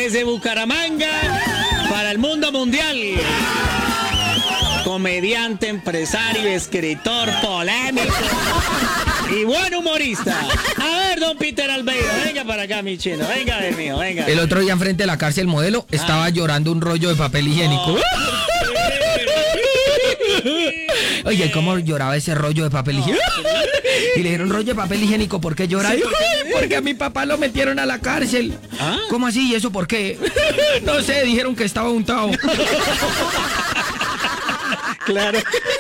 desde Bucaramanga para el mundo mundial. Comediante, empresario, escritor, polémico y buen humorista. A ver, don Peter Albeiro, venga para acá, mi chino. Venga, ver mío, venga. El otro día frente a la cárcel modelo estaba llorando un rollo de papel higiénico. Oye, ¿cómo lloraba ese rollo de papel higiénico? Y le dijeron, rollo de papel higiénico, ¿por qué llora? Porque a mi papá lo metieron a la cárcel. ¿Cómo así? ¿Y eso por qué? No sé, dijeron que estaba untado. Claro.